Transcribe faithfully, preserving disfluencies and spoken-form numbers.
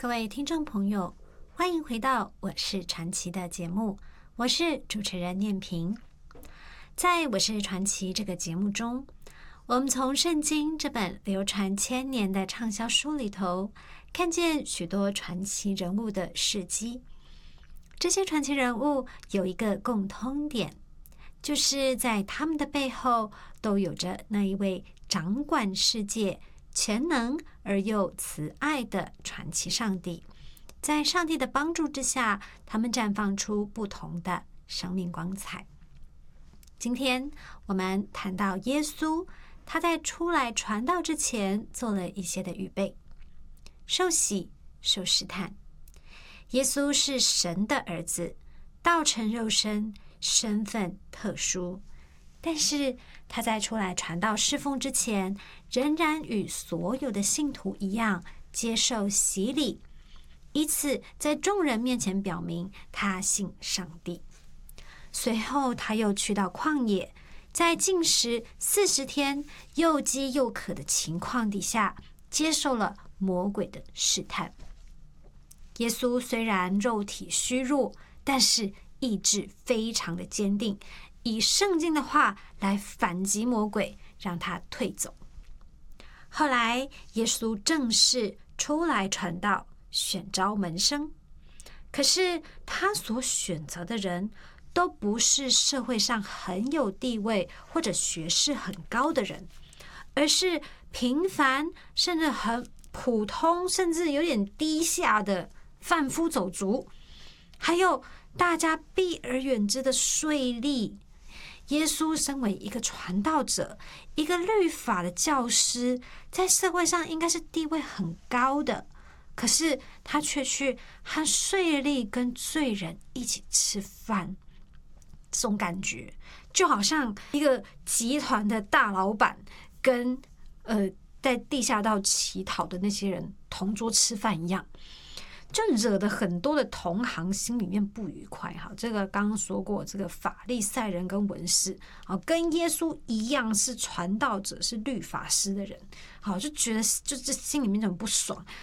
各位听众朋友，欢迎回到我是传奇的节目，我是主持人念萍。在我是传奇这个节目中，我们从圣经这本流传千年的畅销书里头，看见许多传奇人物的事迹。这些传奇人物有一个共通点，就是在他们的背后都有着那一位掌管世界、全能而又慈爱的传奇上帝。在上帝的帮助之下，他们绽放出不同的生命光彩。今天我们谈到耶稣，他在出来传道之前做了一些的预备。受洗、受试探。耶稣是神的儿子，道成肉身，身份特殊，但是他在出来传道侍奉之前，仍然与所有的信徒一样接受洗礼，以此在众人面前表明他信上帝。随后他又去到旷野，在禁食四十天又饥又渴的情况底下，接受了魔鬼的试探。耶稣虽然肉体虚弱，但是意志非常的坚定，以圣经的话来反击魔鬼，让他退走。后来耶稣正式出来传道，选召门生。可是他所选择的人都不是社会上很有地位或者学识很高的人，而是平凡甚至很普通甚至有点低下的贩夫走卒，还有大家避而远之的税吏。耶稣身为一个传道者，一个律法的教师，在社会上应该是地位很高的，可是他却去和税吏跟罪人一起吃饭。这种感觉就好像一个集团的大老板跟呃在地下道乞讨的那些人同桌吃饭一样，就惹得很多的同行心里面不愉快。哈，这个刚刚说过，这个法利赛人跟文士，好，跟耶稣一样是传道者、是律法师的人，好，就觉得就是心里面很不爽。